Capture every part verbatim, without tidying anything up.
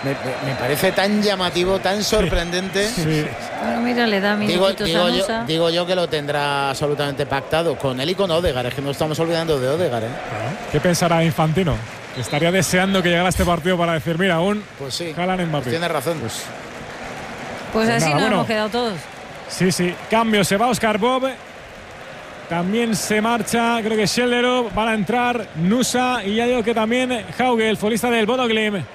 Me, me parece tan llamativo, tan sorprendente. Sí, sí. Bueno, mira, le da minutitos digo, a digo, Nusa. yo, digo yo que lo tendrá absolutamente pactado con él y con Odegaard. Es que no estamos olvidando de Odegaard, ¿eh? ¿Qué pensará Infantino? Estaría deseando que llegara este partido para decir, mira, aún pues sí, Haaland Mbappé. Pues tiene razón. Pues, pues así nada, nos bueno. hemos quedado todos. Sí, sí. Cambio, se va Oscar Bob. También se marcha, creo que Schellerov. Van a entrar Nusa y ya digo que también Hauge, el futbolista del Bodo Glimt.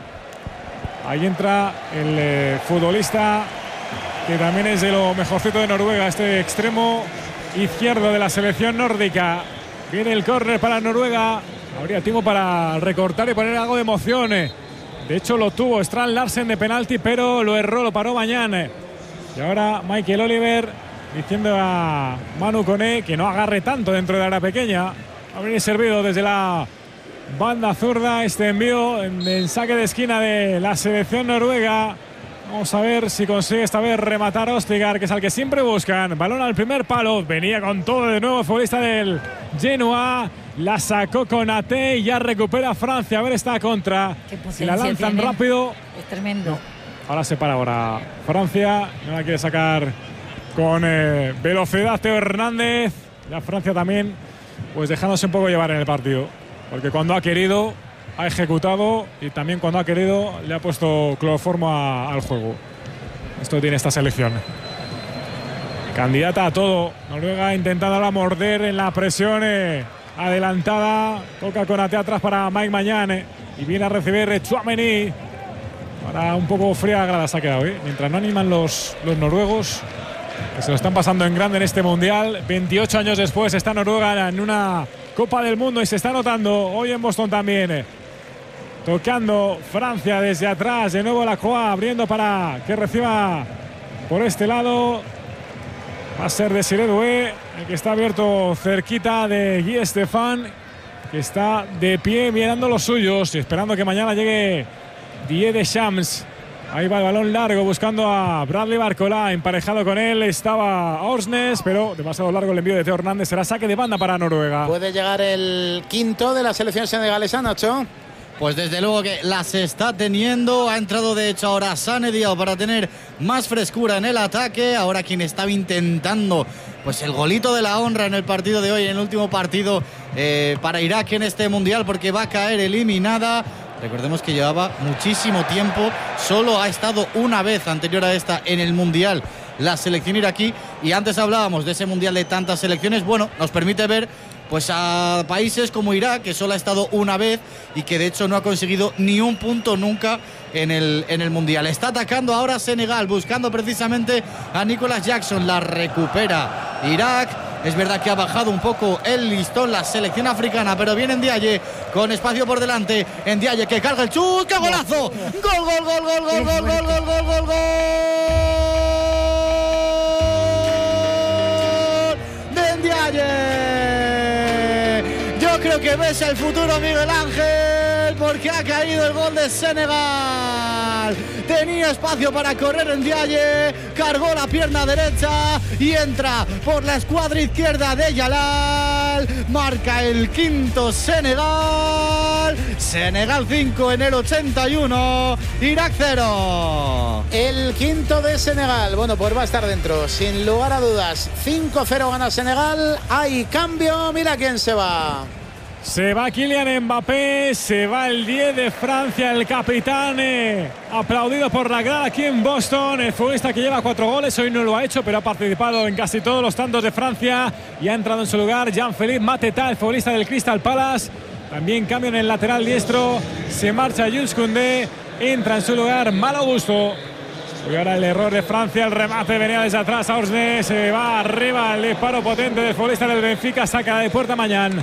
Ahí entra el eh, futbolista que también es de lo mejorcito de Noruega, este extremo izquierdo de la selección nórdica. Viene el córner para Noruega. Habría tiempo para recortar y poner algo de emoción. De hecho lo tuvo Strand Larsen de penalti, pero lo erró, lo paró mañana. Y ahora Michael Oliver diciendo a Manu Koné que no agarre tanto dentro de la área pequeña. Habría servido desde la banda zurda este envío en, en saque de esquina de la selección noruega. Vamos a ver si consigue esta vez rematar Ostigar, que es al que siempre buscan. Balón al primer palo. Venía con todo de nuevo el futbolista del Genoa. La sacó con A T y ya recupera Francia. A ver esta contra. Si la lanzan tienen. rápido. Es tremendo. No. Ahora se para ahora Francia. No la quiere sacar con eh, velocidad Teo Hernández. La Francia también, pues dejándose un poco llevar en el partido. Porque cuando ha querido, ha ejecutado. Y también cuando ha querido, le ha puesto cloroformo a, al juego. Esto tiene esta selección. Candidata a todo. Noruega intentando ahora morder en la presión eh, adelantada. Toca con A T atrás para Mike Mañán. Eh, y viene a recibir Tchouaméni. Ahora un poco fría grada se ha quedado, ¿eh? Mientras no animan los, los noruegos, que se lo están pasando en grande en este mundial. veintiocho años después está Noruega en una Copa del Mundo y se está notando hoy en Boston también. Tocando Francia desde atrás, de nuevo la Croix abriendo para que reciba por este lado. Va a ser de Desiré Doué, el que está abierto cerquita de Guy Estefan, que está de pie mirando los suyos y esperando que mañana llegue Didier Deschamps. Ahí va el balón largo buscando a Bradley Barcola, emparejado con él estaba Orsnes, pero demasiado largo el envío de Teo Hernández. Será saque de banda para Noruega. Puede llegar el quinto de la selección senegalesa, Nacho. Pues desde luego que las está teniendo. Ha entrado de hecho ahora Sane Diao para tener más frescura en el ataque. Ahora quien estaba intentando pues el golito de la honra en el partido de hoy, en el último partido eh, para Irak en este mundial, porque va a caer eliminada. Recordemos que llevaba muchísimo tiempo, solo ha estado una vez anterior a esta en el mundial la selección iraquí, y antes hablábamos de ese mundial de tantas selecciones. Bueno, nos permite ver pues a países como Irak, que solo ha estado una vez y que de hecho no ha conseguido ni un punto nunca en el, en el mundial. Está atacando ahora Senegal, buscando precisamente a Nicolas Jackson. La recupera Irak. Es verdad que ha bajado un poco el listón la selección africana, pero viene Ndiaye con espacio por delante. Ndiaye que carga el chut. ¡Qué golazo! ¡Gol, gol, gol, gol, gol, gol, gol, gol, gol, gol, gol! ¡De Ndiaye! Yo creo que ves el futuro, Miguel Ángel, porque ha caído el gol de Senegal. Tenía espacio para correr en Ndiaye, cargó la pierna derecha y entra por la escuadra izquierda de Yalal. Marca el quinto Senegal. Senegal cinco en el ochenta y uno, Irak cero. El quinto de Senegal. Bueno, pues va a estar dentro, sin lugar a dudas. cinco cero gana Senegal. Hay cambio. Mira quién se va. Se va Kylian Mbappé, se va el diez de Francia, el capitán, eh, aplaudido por la grada aquí en Boston. El futbolista que lleva cuatro goles, hoy no lo ha hecho, pero ha participado en casi todos los tantos de Francia y ha entrado en su lugar Jean-Philippe Mateta, el futbolista del Crystal Palace. También cambia en el lateral diestro, se marcha Jules Koundé, entra en su lugar Malo Augusto. Y ahora el error de Francia, el remate venía desde atrás, a Orsnes, se va arriba el disparo potente del futbolista del Benfica, saca de puerta mañana.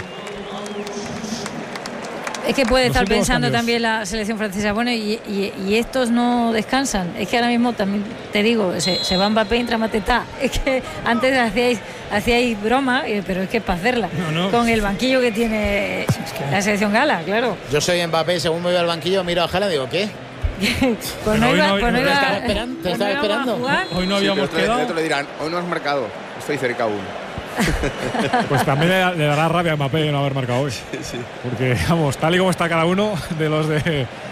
Es que puede Los estar últimos pensando cambios. también la selección francesa. Bueno, y, y, y estos no descansan. Es que ahora mismo también te digo, se, se va Mbappé y entra Mateta. Es que antes hacíais, hacíais broma, eh, pero es que es para hacerla. No, no. Con el banquillo que tiene la selección gala, claro. Yo soy Mbappé, según me voy al banquillo, miro a Haaland y digo, ¿qué? Pues no hoy iba, no- pues no te iba- estaba esperando, te pues no estaba íbamos a esperando. jugar. Hoy no Sí, habíamos pero quedado. otro le dirán, hoy no has marcado, estoy cerca aún. Pues también le, le dará rabia a Mbappé no haber marcado hoy. Sí. Porque, vamos, tal y como está cada uno de los de